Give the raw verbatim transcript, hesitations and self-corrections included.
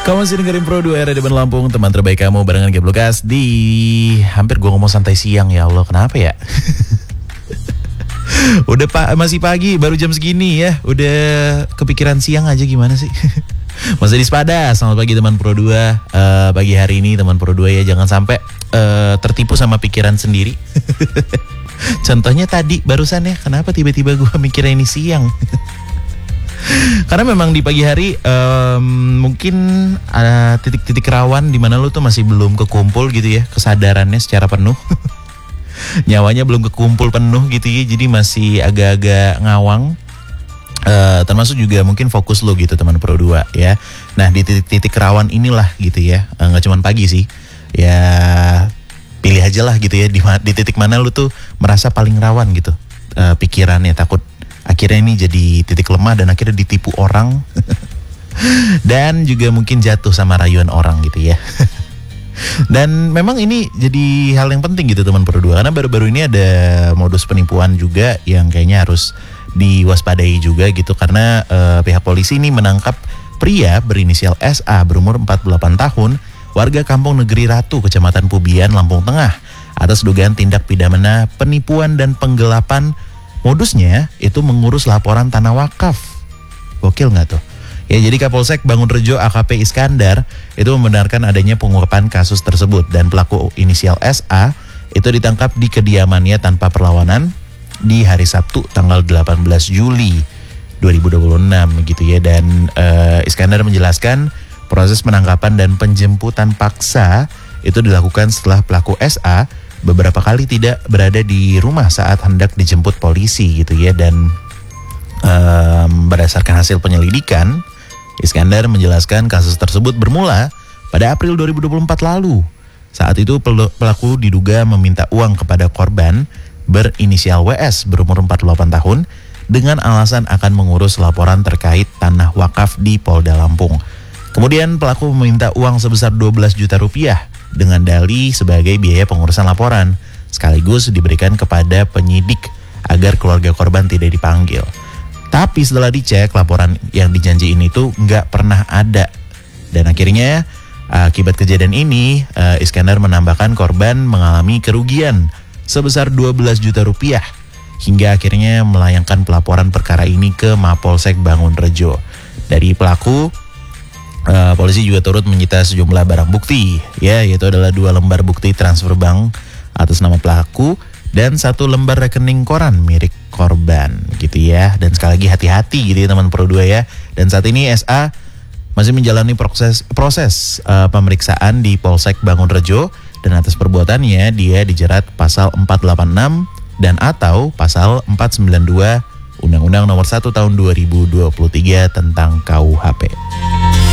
Kamu masih dengerin Pro dua R di Lampung, teman terbaik kamu barengan Gabe Lukas di hampir gue ngomong santai siang, ya Allah kenapa ya? Udah pak masih pagi, baru jam segini ya, udah kepikiran siang aja gimana sih? Masih di Sepada, selamat pagi teman Pro dua. uh, Pagi hari ini teman Pro dua ya, jangan sampai uh, tertipu sama pikiran sendiri. Contohnya tadi barusan ya, kenapa tiba-tiba gue mikirnya ini siang? Karena memang di pagi hari um, mungkin ada titik-titik rawan di mana lu tuh masih belum kekumpul gitu ya, kesadarannya secara penuh. Nyawanya belum kekumpul penuh gitu ya, jadi masih agak-agak ngawang. Uh, termasuk juga mungkin fokus lu gitu teman Pro dua ya. Nah di titik-titik rawan inilah gitu ya, uh, gak cuma pagi sih ya, pilih aja lah gitu ya, di, di titik mana lu tuh merasa paling rawan gitu uh, pikirannya, takut akhirnya ini jadi titik lemah dan akhirnya ditipu orang. Dan juga mungkin jatuh sama rayuan orang gitu ya. Dan memang ini jadi hal yang penting gitu teman Pro dua, karena baru-baru ini ada modus penipuan juga yang kayaknya harus diwaspadai juga gitu. Karena uh, pihak polisi ini menangkap pria berinisial S A berumur empat puluh delapan tahun, warga Kampung Negeri Ratu, Kecamatan Pubian, Lampung Tengah, atas dugaan tindak pidana penipuan dan penggelapan. Modusnya itu mengurus laporan tanah wakaf. Gokil nggak tuh? Ya, jadi Kapolsek Bangunrejo A K P Iskandar itu membenarkan adanya penguapan kasus tersebut, dan pelaku inisial S A itu ditangkap di kediamannya tanpa perlawanan di hari Sabtu tanggal delapan belas Juli dua ribu dua puluh enam gitu ya. Dan uh, Iskandar menjelaskan proses penangkapan dan penjemputan paksa itu dilakukan setelah pelaku S A beberapa kali tidak berada di rumah saat hendak dijemput polisi gitu ya. Dan um, berdasarkan hasil penyelidikan, Iskandar menjelaskan kasus tersebut bermula pada April dua ribu dua puluh empat lalu. Saat itu pelaku diduga meminta uang kepada korban berinisial W S berumur empat puluh delapan tahun dengan alasan akan mengurus laporan terkait tanah wakaf di Polda Lampung. Kemudian pelaku meminta uang sebesar dua belas juta rupiah dengan dalih sebagai biaya pengurusan laporan, sekaligus diberikan kepada penyidik agar keluarga korban tidak dipanggil. Tapi setelah dicek, laporan yang dijanjiin itu nggak pernah ada. Dan akhirnya akibat kejadian ini, Iskandar menambahkan korban mengalami kerugian sebesar dua belas juta rupiah, hingga akhirnya melayangkan pelaporan perkara ini ke Mapolsek Bangunrejo. Dari pelaku, Uh, polisi juga turut menyita sejumlah barang bukti ya, yaitu adalah dua lembar bukti transfer bank atas nama pelaku dan satu lembar rekening koran milik korban gitu ya. Dan sekali lagi hati-hati gitu ya teman Pro dua ya. Dan saat ini S A masih menjalani proses proses uh, pemeriksaan di Polsek Bangunrejo, dan atas perbuatannya dia dijerat pasal empat delapan enam dan atau pasal empat sembilan dua Undang-Undang Nomor satu Tahun dua ribu dua puluh tiga tentang K U H P.